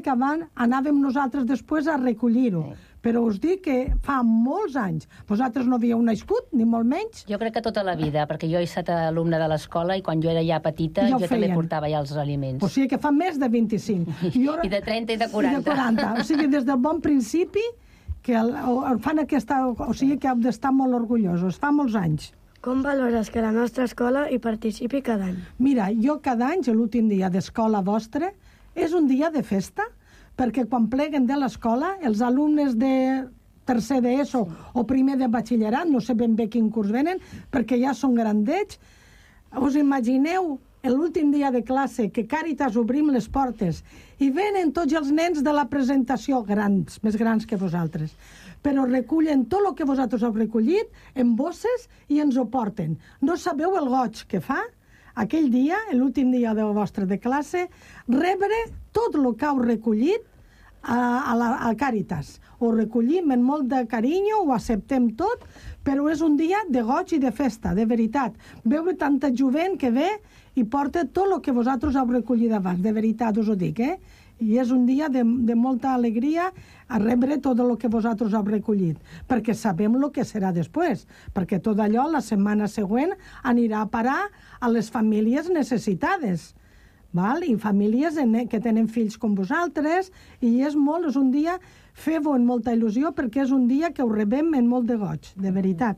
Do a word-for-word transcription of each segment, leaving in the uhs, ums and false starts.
que abans anàvem nosaltres després a recollir-ho. Però us dic que fa molts anys. Vosaltres no havíeu nascut, ni molt menys. Jo crec que tota la vida, perquè jo he estat alumne de l'escola i quan jo era ja petita ja jo feien. també portava ja els aliments. O sigui que fa més de vint-i-cinc. Jo... I de trenta i de quaranta. I de quaranta. O sigui, des del bon principi que el, el fan aquesta... O sigui que heu d'estar molt orgullosos. Fa molts anys. Com valores que la nostra escola hi participi cada any? Mira, jo cada any, l'últim dia d'escola vostra, és un dia de festa, perquè quan pleguen de l'escola, els alumnes de tercer d'ESO o primer de batxillerat, no sé ben bé quin curs venen, perquè ja són grandets, us imagineu l'últim dia de classe que Càritas obrim les portes i venen tots els nens de la presentació, grans, més grans que vosaltres, però recullen tot el que vosaltres heu recollit en bosses i ens ho porten. No sabeu el goig que fa aquell dia, l'últim dia de vostre de classe, rebre tot el que heu recollit a, a, la, a Càritas. Ho recollim amb molt de carinyo, ho acceptem tot, però és un dia de goig i de festa, de veritat. Veure tanta jovent que ve i porta tot el que vosaltres heu recollit abans, de veritat us ho dic, eh? I és un dia de, de molta alegria a rebre tot el que vosaltres heu recollit, perquè sabem el que serà després, perquè tot allò la setmana següent anirà a parar a les famílies necessitades, val? I famílies que tenen fills com vosaltres, i és molt, és un dia, feu-ho amb molta il·lusió, perquè és un dia que ho rebem amb molt de goig, de veritat.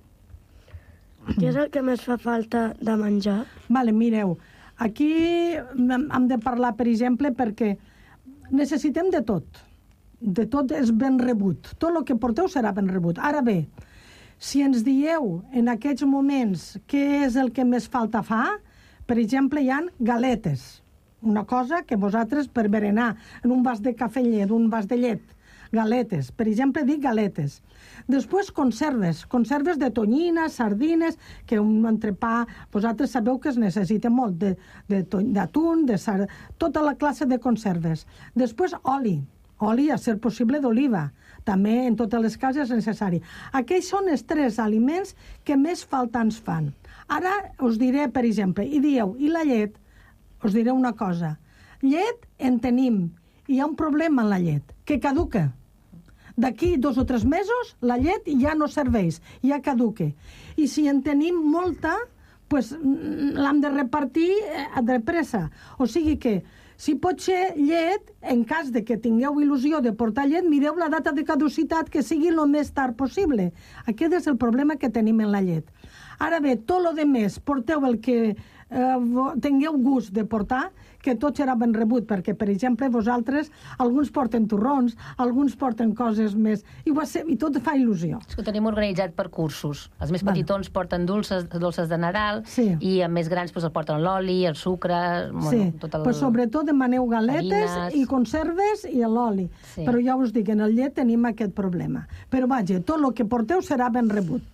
Què és el que més fa falta de menjar? Vale, mireu, aquí hem de parlar, per exemple, perquè necessitem de tot. De tot és ben rebut. Tot el que porteu serà ben rebut. Ara bé, si ens dieu en aquests moments què és el que més falta fa, per exemple, hi ha galetes. Una cosa que vosaltres, per berenar, en un vas de cafè llet, un vas de llet, galetes. Per exemple, dic galetes. Després, conserves. Conserves de tonyina, sardines, que un entrepà... Vosaltres sabeu que es necessita molt d'atún, de, de, de tota la classe de conserves. Després, oli. Oli, a ser possible, d'oliva. També en totes les cases és necessari. Aquests són els tres aliments que més falta ens fan. Ara us diré, per exemple, i dieu, i la llet? Us diré una cosa. Llet en tenim. Hi ha un problema en la llet, que caduca. D'aquí dos o tres mesos, la llet ja no serveix, ja caduca. I si en tenim molta, pues, l'hem de repartir de pressa. O sigui que, si pot ser llet, en cas de que tingueu il·lusió de portar llet, mireu la data de caducitat que sigui el més tard possible. Aquest és el problema que tenim en la llet. Ara bé, tot el de més, porteu el que eh, tingueu gust de portar, que tot serà ben rebut, perquè, per exemple, vosaltres, alguns porten torrons, alguns porten coses més, i, ser, i tot fa il·lusió. És que ho tenim organitzat per cursos. Els més petitons bueno. porten dolces, dolces de Nadal, sí. I els més grans pues, el porten l'oli, el sucre... Bueno, sí, tot el... però sobretot demaneu galetes harines. I conserves i l'oli. Sí. Però ja us dic, en el llet tenim aquest problema. Però vaja, tot el que porteu serà ben rebut.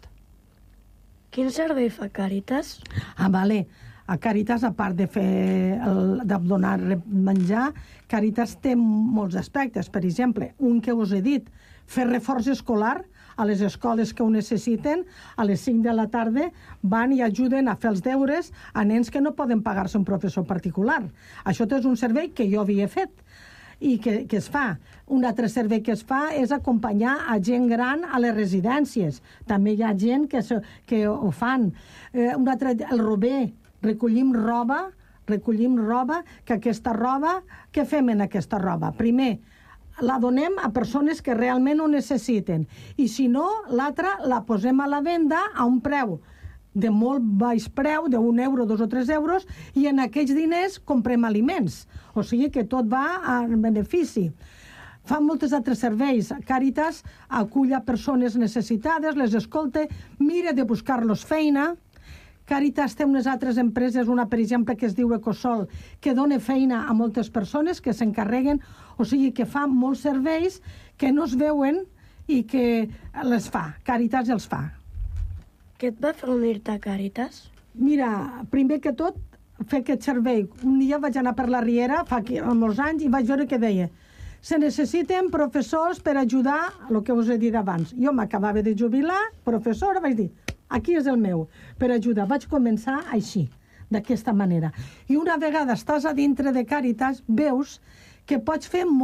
Quin servei fa Càritas? Ah, vale. A Càritas, a part de fer el, de donar menjar, Càritas té molts aspectes. Per exemple, un que us he dit, fer reforç escolar a les escoles que ho necessiten, a les cinc de la tarda van i ajuden a fer els deures a nens que no poden pagar-se un professor particular. Això és un servei que jo havia fet i que, que es fa. Un altre servei que es fa és acompanyar a gent gran a les residències. També hi ha gent que, se, que ho fan. Eh, un altre, el rober. Recollim roba, recollim roba, que aquesta roba, què fem en aquesta roba? Primer, la donem a persones que realment ho necessiten. I si no, l'altra la posem a la venda a un preu de molt baix preu, d'un euro, dos o tres euros, i en aquells diners comprem aliments. O sigui que tot va en benefici. Fa moltes altres serveis. Càritas acull a persones necessitades, les escolta, mira de buscar-los feina. Càritas té unes altres empreses, una, per exemple, que es diu Ecosol, que dona feina a moltes persones que s'encarreguen, o sigui que fa molts serveis que no es veuen i que les fa. Càritas els fa. Què et va fer unir-te a Càritas? Mira, primer que tot, fer aquest servei. Un dia vaig anar per la Riera, fa molts anys, i vaig veure que deia se necessiten professors per ajudar el que us he dit abans. Jo m'acabava de jubilar, professora, vaig dir, aquí és el meu, per ajudar. Vaig començar així, d'aquesta manera. I una vegada estàs a dintre de Càritas, veus que pots fer molt